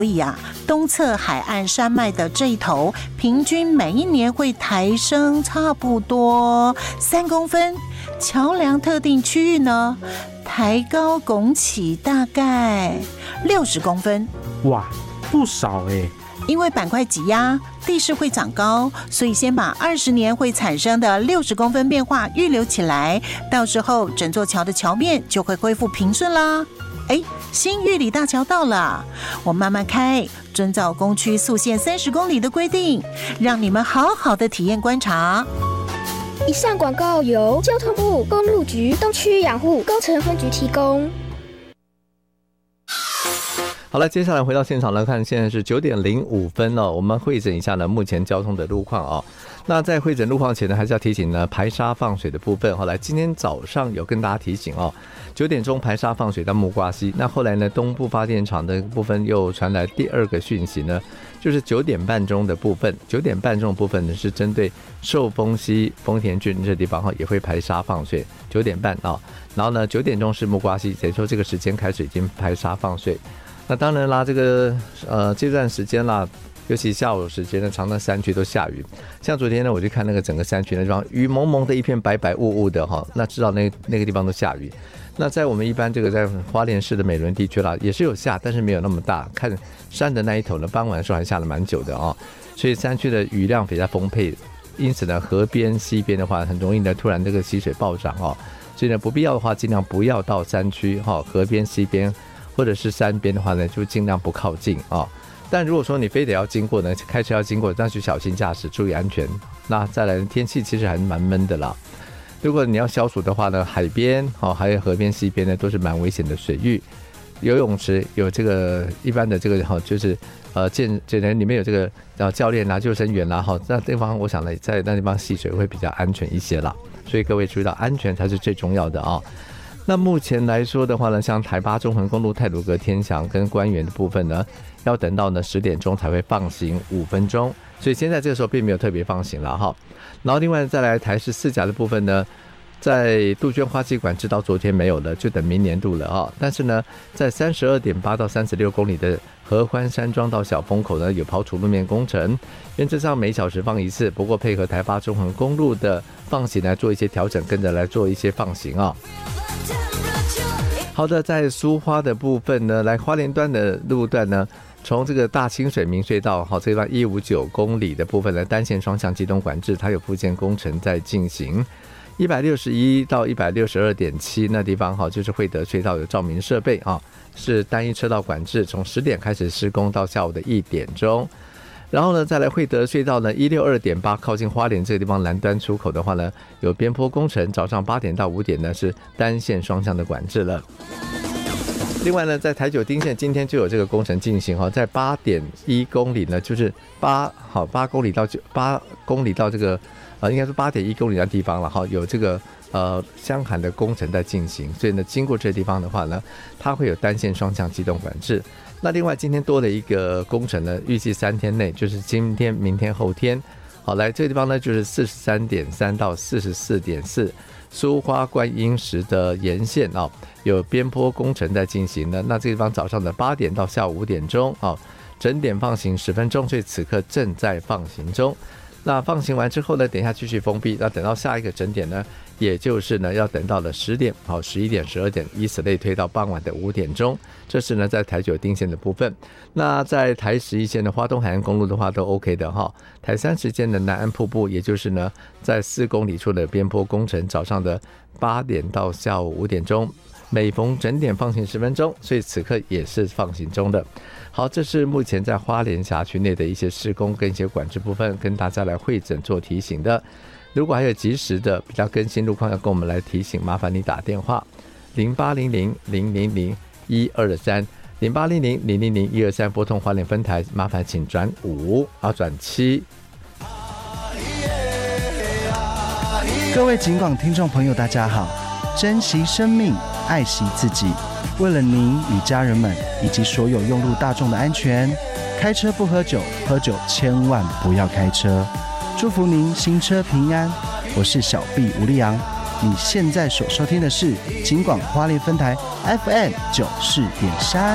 所以啊，东侧海岸山脉的这一头，平均每一年会抬升差不多3公分。桥梁特定区域呢，抬高拱起大概60公分。 哇，不少欸。 因为板块挤压，地势会长高，所以先把20年会产生的60公分变化预留起来，到时候整座桥的桥面就会恢复平顺啦。新玉里大桥到了，我慢慢开，遵照工区速限30公里的规定，让你们好好的体验观察。 以上广告由交通部公路局东区养护工程分局提供。 好了，接下来回到现场来看，现在是9点05分哦。我们会诊一下呢目前交通的路况哦。那在会诊路况前呢，还是要提醒呢排沙放水的部分。后来今天早上有跟大家提醒哦，9点钟排沙放水到木瓜溪。那后来呢，东部发电厂的部分又传来第2个讯息呢，就是9点半钟的部分。9点半钟的部分呢是针对寿丰溪、丰田郡这地方也会排沙放水。9点半啊，然后呢9点钟是木瓜溪，等于说这个时间开始已经排沙放水。那当然啦，这个这段时间啦，尤其下午时间呢，常常山区都下雨。像昨天呢，我去看那个整个山区那地方，雨蒙蒙的一片白白雾雾的哈，那知道那个地方都下雨。那在我们一般这个在花莲市的美仑地区啦，也是有下，但是没有那么大。看山的那一头呢，傍晚的时候还下了蛮久的啊，所以山区的雨量比较丰沛，因此呢，河边、溪边的话，很容易呢突然这个溪水暴涨哦。所以呢，不必要的话，尽量不要到山区哈、河边、溪边。或者是山边的话呢，就尽量不靠近啊。但如果说你非得要经过呢，开车要经过，那就小心驾驶，注意安全。那再来，天气其实还是蛮闷的啦。如果你要消暑的话呢，海边还有河边、溪边呢，都是蛮危险的水域。游泳池有这个一般的这个就是里面有这个教练啦、救生员啦那地方我想呢，在那地方戏水会比较安全一些啦。所以各位注意到安全才是最重要的啊。那目前来说的话呢，像台八中横公路太鲁阁天祥跟官园的部分呢，要等到呢10点钟才会放行5分钟，所以现在这个时候并没有特别放行了哈。然后另外再来台市四甲的部分呢，在杜鹃花季管制到昨天没有了，就等明年度了啊。但是呢，在32.8到36公里的合欢山庄到小风口呢，有刨除路面工程，原则上每小时放一次，不过配合台八中横公路的放行来做一些调整，跟着来做一些放行啊。好的，在苏花的部分呢，来花莲段的路段呢，从这个大清水明隧道这段159公里的部分呢，单线双向机动管制，它有复建工程在进行。161到162.7那地方就是惠德隧道有照明设备是单一车道管制，从10点开始施工到下午的1点钟。然后呢，再来惠德隧道呢162.8靠近花莲这个地方南端出口的话呢，有边坡工程，早上8点到5点呢是单线双向的管制了。另外呢，在台九丁线今天就有这个工程进行在8.1公里呢，就是8公里到这个应该是8.1公里的地方了有这个相涵的工程在进行，所以呢，经过这个地方的话呢，它会有单线双向机动管制。那另外今天多了一个工程呢，预计3天内，就是今天、明天、后天。来这个地方呢，就是 43.3 到 44.4 苏花观音石的沿线有边坡工程在进行的。那这个地方早上的8点到下午5点钟整点放行10分钟，所以此刻正在放行中。那放行完之后呢，等一下继续封闭，那等到下一个整点呢，也就是呢要等到了10点、11点、12点，以此类推到傍晚的5点钟。这是呢在台九丁线的部分。那在台11线的花东海岸公路的话都 OK 的台30线的南安瀑布，也就是呢在4公里处的边坡工程，早上的8点到下午5点钟，每逢整点放行10分钟，所以此刻也是放行中的。好，这是目前在花莲辖区内的一些施工跟一些管制部分，跟大家来会诊做提醒的。如果还有及时的比较更新路况要跟我们来提醒，麻烦你打电话0800-000-123 0800-000-123，拨通花莲分台，麻烦请转5转7。 各位警广听众朋友大家好，珍惜生命，爱惜自己，为了您与家人们以及所有用路大众的安全，开车不喝酒，喝酒千万不要开车。祝福您行车平安，我是小弟吴立阳。你现在所收听的是警广花莲分台 FM 94.3。